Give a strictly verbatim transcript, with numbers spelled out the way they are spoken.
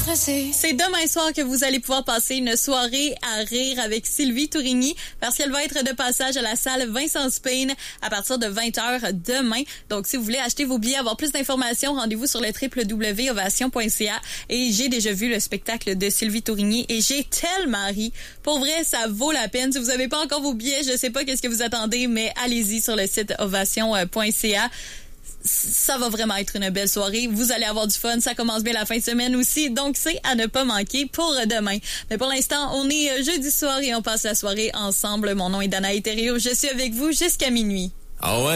stressé. C'est demain soir que vous allez pouvoir passer une soirée à rire avec Sylvie Tourigny parce qu'elle va être de passage à la salle Vincent Spain à partir de vingt heures demain. Donc, si vous voulez acheter vos billets, avoir plus d'informations, rendez-vous sur le w w w point ovation point c a. Et j'ai déjà vu le spectacle de Sylvie Tourigny et j'ai tellement ri. Pour vrai, ça vaut la peine. Si vous n'avez pas encore vos billets, je sais pas qu'est-ce que vous attendez, mais allez-y sur le site ovation point c a. Ça va vraiment être une belle soirée. Vous allez avoir du fun. Ça commence bien la fin de semaine aussi. Donc, c'est à ne pas manquer pour demain. Mais pour l'instant, on est jeudi soir et on passe la soirée ensemble. Mon nom est Danae Thériault. Je suis avec vous jusqu'à minuit. Ah ouais?